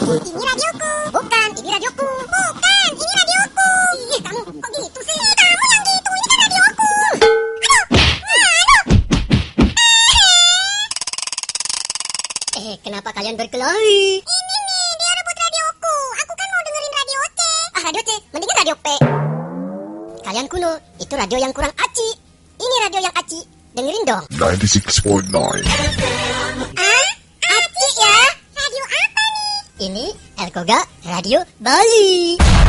Ini radioku. Bukan, ini radioku. Bukan, ini radioku. Ih, kamu kok gitu sih? Kamu yang gitu, ini kan radioku. Kenapa kalian berkelahi? Ini nih, dia rebut radioku. Aku kan mau dengerin radio C. Radio C, mendingan radio P. Kalian kuno, itu radio yang kurang aci. Ini radio yang aci, dengerin dong. 96.9. Aci ya? Radio apa nih? Ini Elkoga Radio Bali.